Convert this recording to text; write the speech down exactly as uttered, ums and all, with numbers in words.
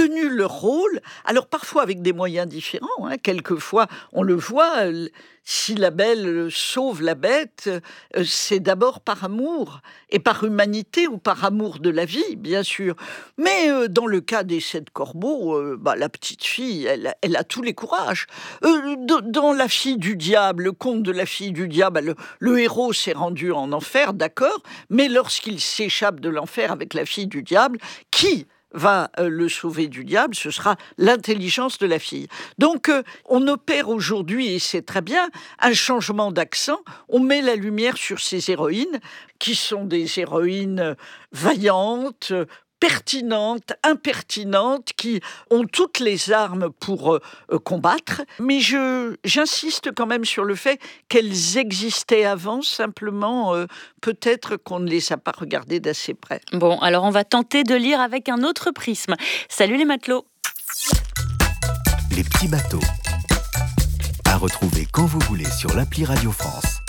tenu leur rôle, alors parfois avec des moyens différents, hein, quelquefois on le voit, si la belle sauve la bête, c'est d'abord par amour, et par humanité ou par amour de la vie, bien sûr. Mais dans le cas des sept corbeaux, bah, la petite fille, elle, elle a tous les courages. Euh, dans La fille du diable, le conte de la fille du diable, le, le héros s'est rendu en enfer, d'accord, mais lorsqu'il s'échappe de l'enfer avec la fille du diable, qui va euh, le sauver du diable? Ce sera l'intelligence de la fille. Donc, euh, on opère aujourd'hui, et c'est très bien, un changement d'accent. On met la lumière sur ces héroïnes, qui sont des héroïnes vaillantes, pertinentes, impertinentes, qui ont toutes les armes pour euh, combattre. Mais je, j'insiste quand même sur le fait qu'elles existaient avant, simplement, euh, peut-être qu'on ne les a pas regardées d'assez près. Bon, alors on va tenter de lire avec un autre prisme. Salut les matelots. Les petits bateaux. À retrouver quand vous voulez sur l'appli Radio France.